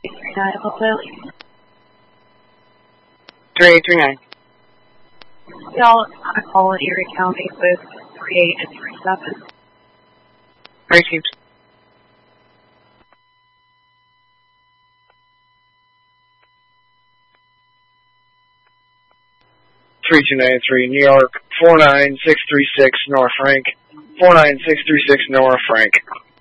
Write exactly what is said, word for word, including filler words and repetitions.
three nine, hotel. three eight three nine. Y'all, I call in Erie County with three eight and three seven. Received. three two nine three, New York, four nine six three six, North Frank. four nine six three six, North Frank.